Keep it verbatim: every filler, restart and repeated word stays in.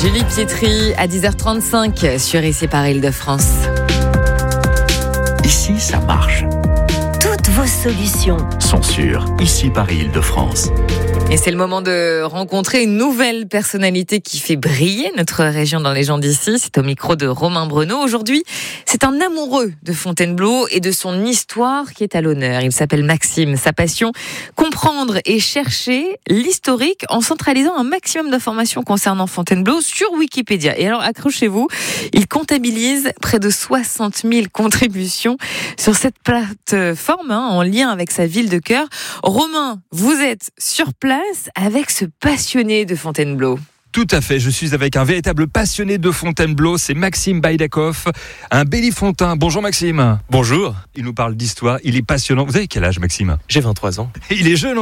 Julie Pietri à dix heures trente-cinq sur Ici par Île-de-France. Ici, ça marche. Toutes vos solutions Sont sur Ici par Île-de-France. Et c'est le moment de rencontrer une nouvelle personnalité qui fait briller notre région dans les gens d'ici. C'est au micro de Romain Breneau. Aujourd'hui, c'est un amoureux de Fontainebleau et de son histoire qui est à l'honneur. Il s'appelle Maxime. Sa passion, comprendre et chercher l'historique en centralisant un maximum d'informations concernant Fontainebleau sur Wikipédia. Et alors, accrochez-vous, il comptabilise près de soixante mille contributions sur cette plateforme hein, en lien avec sa ville de cœur. Romain, vous êtes sur place avec ce passionné de Fontainebleau. Tout à fait, je suis avec un véritable passionné de Fontainebleau, c'est Maxime Baïdakov, un Bellifontain. Bonjour Maxime. Bonjour. Il nous parle d'histoire, il est passionnant. Vous avez quel âge Maxime ? J'ai vingt-trois ans. Il est jeune.